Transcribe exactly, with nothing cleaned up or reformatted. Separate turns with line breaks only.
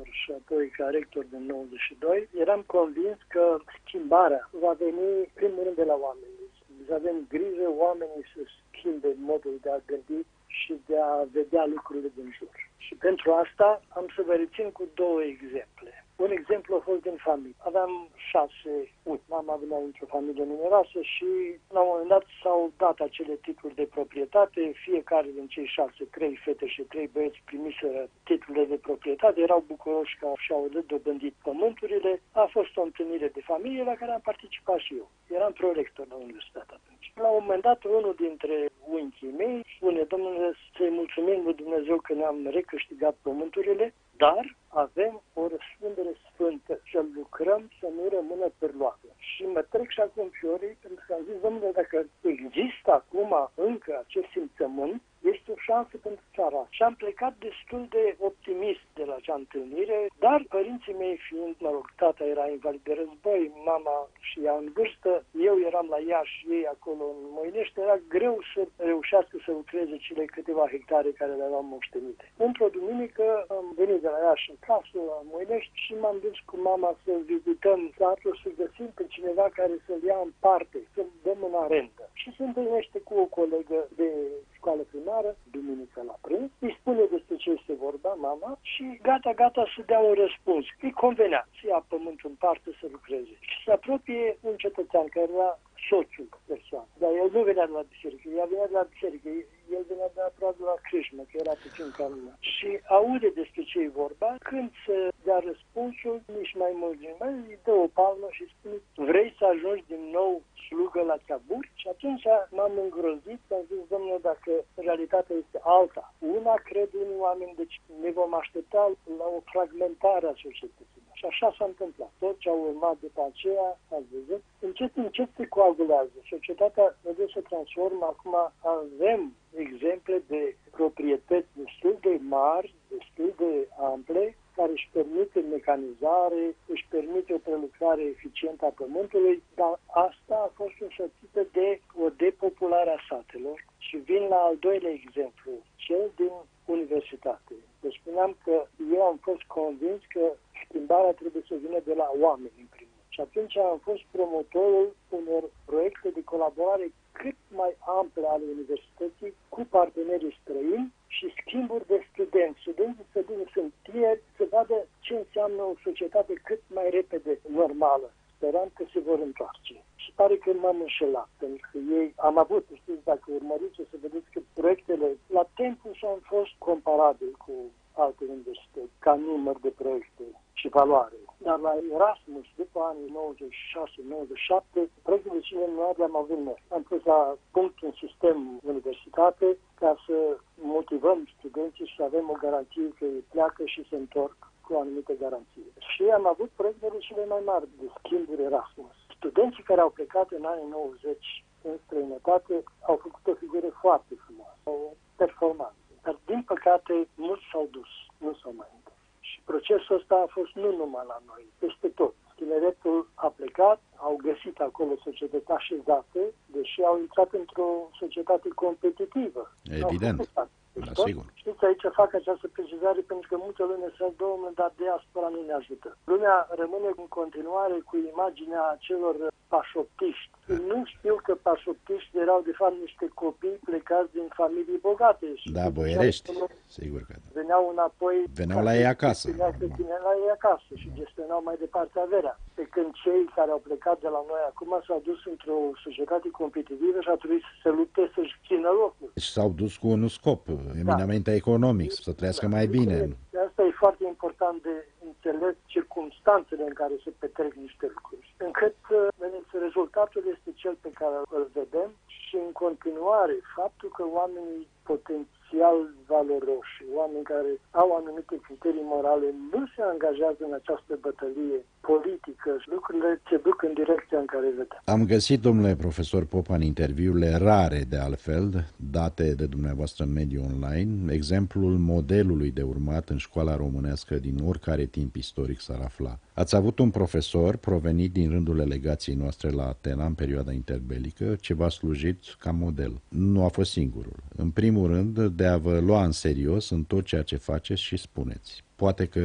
profesor și apoi ca rector din nouăzeci și doi, eram convins că schimbarea va veni primul rând de la oameni. Să avem grijă oamenii să schimbe modul de a gândi și de a vedea lucrurile din jur. Și pentru asta am să vă rețin cu două exemple. Un exemplu a fost din familie. Aveam șase uite, mama venea într-o familie numeroasă și la un moment dat s-au dat acele titluri de proprietate. Fiecare din cei șase, trei fete și trei băieți primiseră titlurile de proprietate, erau bucuroși că și-au dobândit pământurile. A fost o întâlnire de familie la care am participat și eu. Eram prorector la universitate atunci. La un moment dat, unul dintre unchii mei spune: domnule, să-i mulțumim lui Dumnezeu că ne-am recâștigat pământurile, dar avem o răspundere sfântă să lucrăm să nu rămână perloată. Și mă trec și acum fiorii, pentru că am zis: domnule, dacă există acum încă acest simțământ, este o șansă pentru țara. Și am plecat destul de optimist de la acea întâlnire, dar părinții mei fiind, mă rog, tata era invalid de război, mama și ea în vârstă, eu eram la Iași, ei acolo în Moinești, era greu să reușească să lucreze cele câteva hectare care le aveam moștenite. Într-o duminică am venit de la Iași în casă, la Moinești, și m-am dus cu mama să vizităm satul, să găsim pe cineva care să-l ia în parte, să-l dăm în arendă. Și se întâlnește cu o colegă de școală primară, duminică la prânz, îi spune despre ce este vorba, mama, și gata, gata să dea un răspuns. Îi convenea să ia pământul în parte să lucreze. Și se apropie un cetățean care era soțul persoanei. Dar el nu venea de la biserică, el venea de la biserică, el venea de aproape de la crâșmă, că era puțin ca lumea. Și aude despre ce e vorba, când se dea răspunsul, nici mai mult din mai, îi dă o palmă și spune: vrei să ajungi din nou slugă la țaburi? Și atunci m-am îngrozit, am zis: domnule, dacă realitatea este alta, una cred unii oameni, deci ne vom aștepta la o fragmentare a societății. Și așa s-a întâmplat. Tot ce a urmat după aceea, ați văzut, încet, încet se coagulează. Societatea trebuie să transformă. Acum avem exemple de proprietăți destul de mari, destul de ample, care își permite mecanizare, își permite o prelucrare eficientă a pământului, dar asta a fost însoțită de o depopulare a satelor. Și vin la al doilea exemplu, cel din universitate. Deci spuneam că eu am fost convins că schimbarea trebuie să vină de la oameni, în primul rând. Și atunci am fost promotorul unor proiecte de colaborare cât mai ample ale universității cu partenerii străini și schimburi de studenți. Studenții să vină, sunt tineri, să vadă ce înseamnă o societate cât mai repede normală. Speram că se vor întoarce. Și pare că m-am înșelat, pentru că ei am avut, știți, dacă urmăriți, o să vedeți că proiectele la timpul și-au fost comparabile cu alte universități, ca număr de proiecte și valoare. Dar la Erasmus, după anii nouăzeci și șase nouăzeci și șapte, proiectele cele noi le-am avut noi. Am pus la punct un sistem universitate ca să motivăm studenții și să avem o garanție că ei pleacă și se întorc cu o anumită garanție. Și am avut proiectele cele mai mari de schimburi Erasmus. Studenții care au plecat în anii nouăzeci în străinătate au făcut o figură foarte frumoasă, o performanță. Dar, din păcate, mulți s-au dus, nu s-au mai întors. Și procesul ăsta a fost nu numai la noi, peste tot. Tineretul a plecat, au găsit acolo societăți așezate, deși au intrat într-o societate competitivă.
Evident. Da, sigur.
Știți, aici fac această precizare pentru că multă lume se zice: domnule, dar diaspora nu ne ajută. Lumea rămâne în continuare cu imaginea celor pașoptiști. Nu știu că pașoptiști erau de fapt niște copii plecați din familii bogate.
Da, boierești, sigur că da.
Veneau înapoi...
Veneau la ei acasă.
Veneau la ei acasă și gestionau mai departe averea. Pe când cei care au plecat de la noi acum s-au dus într-o societate competitivă și a trebuit să se lupte să-și țină locul.
Și s-au dus cu un scop, eminamente da. economic, să trăiască da. mai bine.
Asta e foarte important de înțeles circumstanțele în care se petrec niște lucruri. Încât, vedeți, rezultatul este cel pe care îl vedem și în continuare faptul că oamenii potențial valoroși, oameni care au anumite criterii morale, nu se angajează în această bătălie politică și lucrurile se duc în direcția în care vedem.
Am găsit, domnule profesor Popa, în interviurile rare de altfel, date de dumneavoastră în mediul online, exemplul modelului de urmat în școala românească din oricare timp istoric s-ar afla. Ați avut un profesor provenit din rândul delegației noastre la Atena în perioada interbelică, ce v-a slujit ca model. Nu a fost singurul. În primul rând, de a vă lua în serios în tot ceea ce faceți și spuneți. Poate că